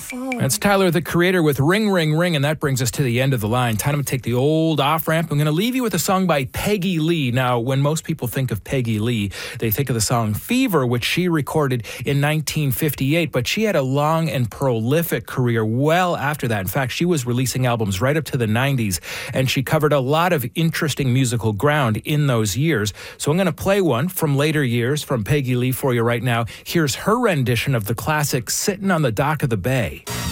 phone. That's Tyler, the Creator, with Ring, Ring, Ring, and that brings us to the end of the line. Time to take the old off-ramp. I'm going to leave you with a song by Peggy Lee. Now, when most people think of Peggy Lee, they think of the song Fever, which she recorded in 1958, but she had a long and prolific career well after that. In fact, she was releasing albums right up to the 90s, and she covered a lot of interesting musical ground in those years. So I'm going to play one from later years from Peggy Lee for you right now. Here's her rendition of the classic Sittin' on the Dock of the Bay.